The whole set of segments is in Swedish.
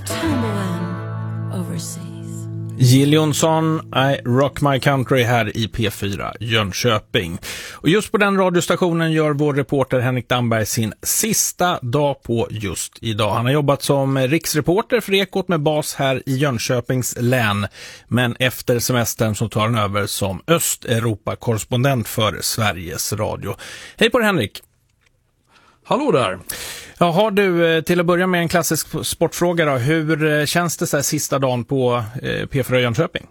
tumbling overseas. Jill Johnson, I Rock My Country här i P4 Jönköping. Och just på den radiostationen gör vår reporter Henrik Damberg sin sista dag på just idag. Han har jobbat som riksreporter för Ekot med bas här i Jönköpings län. Men efter semestern så tar han över som Östeuropa-korrespondent för Sveriges Radio. Hej på dig, Henrik! Hallå där! Ja, har du till att börja med en klassisk sportfråga då. Hur känns det så här sista dagen på P4 Jönköping?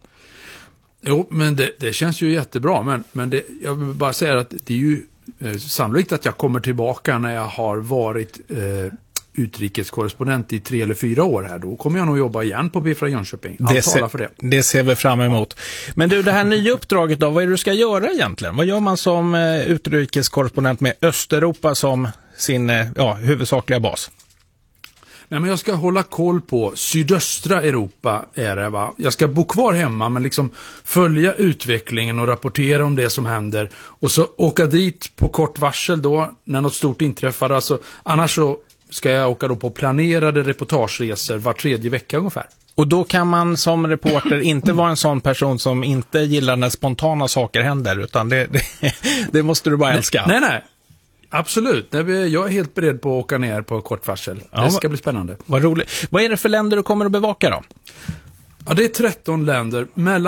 Jo, men det känns ju jättebra. Men jag vill bara säga att det är ju sannolikt att jag kommer tillbaka när jag har varit utrikeskorrespondent i 3 eller 4 år här. Då kommer jag nog jobba igen på P4 Jönköping. Det ser vi fram emot. Men du, det här nya uppdraget då, vad är det du ska göra egentligen? Vad gör man som utrikeskorrespondent med Östeuropa som sin huvudsakliga bas? Nej, men jag ska hålla koll på sydöstra Europa är det, va? Jag ska bo kvar hemma men liksom följa utvecklingen och rapportera om det som händer. Och så åka dit på kort varsel då när något stort inträffar. Alltså, annars så ska jag åka då på planerade reportageresor var 3:e vecka ungefär. Och då kan man som reporter inte vara en sån person som inte gillar när spontana saker händer, utan det måste du bara älska. Nej. Absolut. Jag är helt beredd på att åka ner på kort varsel. Det ska bli spännande. Vad roligt. Vad är det för länder du kommer att bevaka då? Ja, det är 13 länder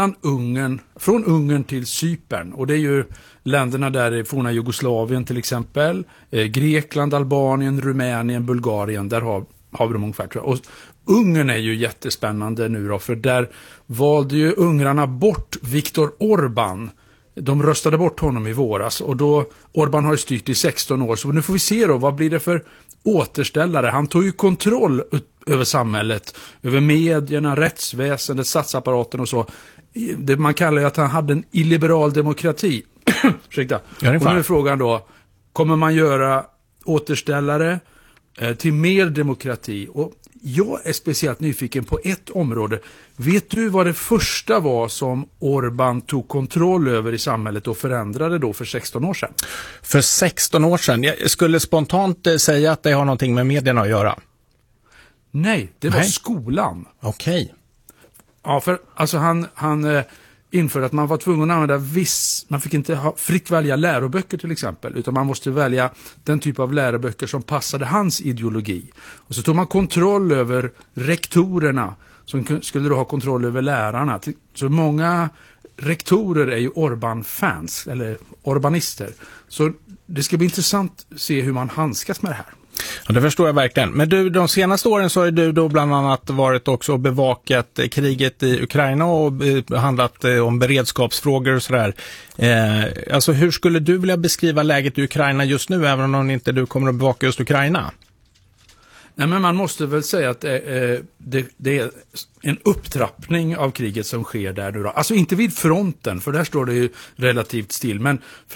från Ungern till Cypern. Och det är ju länderna där i forna Jugoslavien till exempel. Grekland, Albanien, Rumänien, Bulgarien. Där har vi de ungefär, tror jag. Och Ungern är ju jättespännande nu då. För där valde ju ungrarna bort Viktor Orbán. De röstade bort honom i våras och då Orbán har ju styrt i 16 år, så nu får vi se då, vad blir det för återställare? Han tog ju kontroll över samhället, över medierna, rättsväsendet, statsapparaten och så. Det man kallar ju att han hade en illiberal demokrati. Ursäkta. Och nu är frågan då, kommer man göra återställare till mer demokrati? Och jag är speciellt nyfiken på ett område. Vet du vad det första var som Orbán tog kontroll över i samhället och förändrade då för 16 år sedan? För 16 år sedan? Jag skulle spontant säga att det har någonting med medierna att göra. Nej, det var skolan. Okej. Ja, för alltså han införde att man var tvungen att använda man fick inte fritt välja läroböcker till exempel, utan man måste välja den typ av läroböcker som passade hans ideologi. Och så tog man kontroll över rektorerna som skulle då ha kontroll över lärarna. Så många rektorer är ju Orbán-fans eller Orbanister. Så det ska bli intressant att se hur man handskas med det här. Ja, det förstår jag verkligen. Men du, de senaste åren så har du då bland annat varit också och bevakat kriget i Ukraina och handlat om beredskapsfrågor och sådär. Alltså hur skulle du vilja beskriva läget i Ukraina just nu, även om inte du kommer att bevaka just Ukraina? Nej, men man måste väl säga att det är en upptrappning av kriget som sker där nu då. Alltså inte vid fronten, för där står det ju relativt still, men